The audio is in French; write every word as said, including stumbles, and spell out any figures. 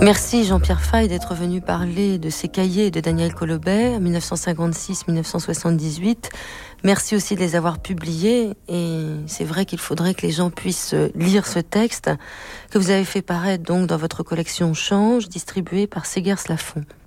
Merci Jean-Pierre Faye d'être venu parler de ces cahiers de Daniel Colobert, dix-neuf cent cinquante-six à dix-neuf cent soixante-dix-huit. Merci aussi de les avoir publiés, et c'est vrai qu'il faudrait que les gens puissent lire ce texte que vous avez fait paraître donc dans votre collection Change, distribuée par Segers Lafon.